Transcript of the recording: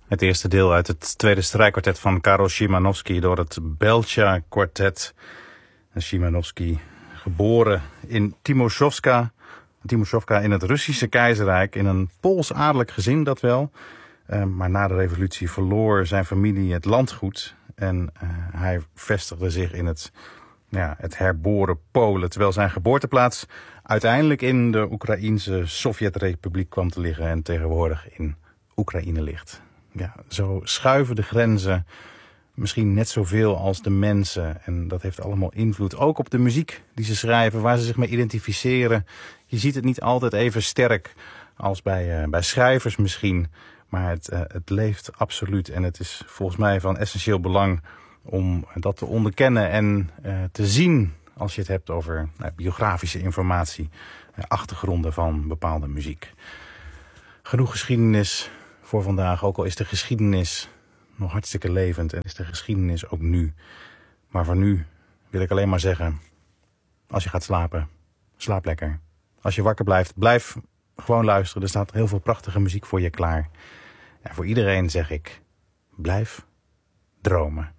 Het eerste deel uit het tweede strijkkwartet van Karol Szymanowski door het Belcha Quartet. Szymanowski, geboren in Timoshovka in het Russische keizerrijk, in een Pools-adellijk gezin dat wel. Maar na de revolutie verloor zijn familie het landgoed en hij vestigde zich in het herboren Polen, terwijl zijn geboorteplaats uiteindelijk in de Oekraïense Sovjetrepubliek kwam te liggen en tegenwoordig in Oekraïne ligt. Ja, zo schuiven de grenzen misschien net zoveel als de mensen. En dat heeft allemaal invloed ook op de muziek die ze schrijven, waar ze zich mee identificeren. Je ziet het niet altijd even sterk als bij schrijvers misschien. Maar het leeft absoluut. En het is volgens mij van essentieel belang om dat te onderkennen en te zien als je het hebt over biografische informatie, achtergronden van bepaalde muziek. Genoeg geschiedenis voor vandaag, ook al is de geschiedenis nog hartstikke levend en is de geschiedenis ook nu. Maar voor nu wil ik alleen maar zeggen, als je gaat slapen, slaap lekker. Als je wakker blijft, blijf gewoon luisteren. Er staat heel veel prachtige muziek voor je klaar. En voor iedereen zeg ik, blijf dromen.